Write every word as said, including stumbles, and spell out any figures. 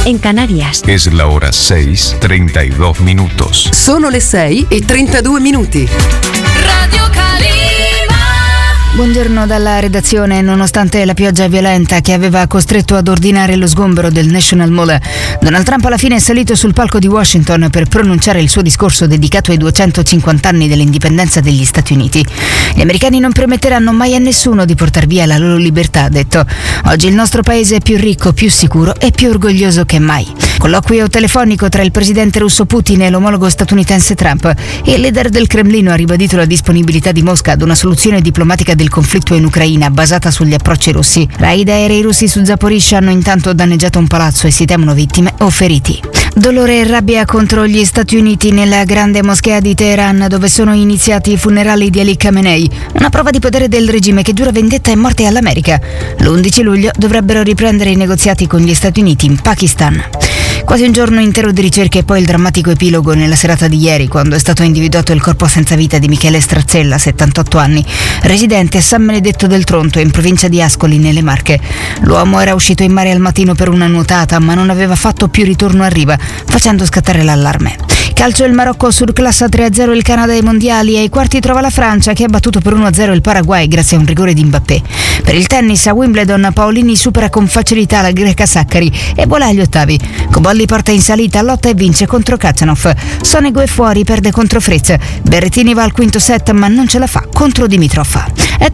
en Canarias. Es la hora seis, treinta y dos minutos. Sono le sei e trentadue minuti. Radio Calima. Buongiorno dalla redazione. Nonostante la pioggia violenta che aveva costretto ad ordinare lo sgombero del National Mall, Donald Trump alla fine è salito sul palco di Washington per pronunciare il suo discorso dedicato ai duecentocinquanta anni dell'indipendenza degli Stati Uniti. Gli americani non permetteranno mai a nessuno di portar via la loro libertà, ha detto. Oggi il nostro paese è più ricco, più sicuro e più orgoglioso che mai. Colloquio telefonico tra il presidente russo Putin e l'omologo statunitense Trump. Il leader del Cremlino ha ribadito la disponibilità di Mosca ad una soluzione diplomatica del conflitto in Ucraina basata sugli approcci russi. Raid aerei russi su Zaporizhzhia hanno intanto danneggiato un palazzo e si temono vittime o feriti. Dolore e rabbia contro gli Stati Uniti nella grande moschea di Teheran, dove sono iniziati i funerali di Ali Khamenei, una prova di potere del regime che giura vendetta e morte all'America. L'undici luglio dovrebbero riprendere i negoziati con gli Stati Uniti in Pakistan. Quasi un giorno intero di ricerche e poi il drammatico epilogo nella serata di ieri, quando è stato individuato il corpo senza vita di Michele Strazzella, settantotto anni, residente a San Benedetto del Tronto, in provincia di Ascoli, nelle Marche. L'uomo era uscito in mare al mattino per una nuotata, ma non aveva fatto più ritorno a riva, facendo scattare l'allarme. Calcio, il Marocco surclassa tre a zero il Canada ai mondiali e ai quarti trova la Francia, che ha battuto per uno a zero il Paraguay grazie a un rigore di Mbappé. Per il tennis a Wimbledon Paolini supera con facilità la greca Saccari e vola agli ottavi. Cobolli porta in salita, lotta e vince contro Kachanov. Sonego è fuori, perde contro Fritz. Berrettini va al quinto set ma non ce la fa contro Dimitrov. È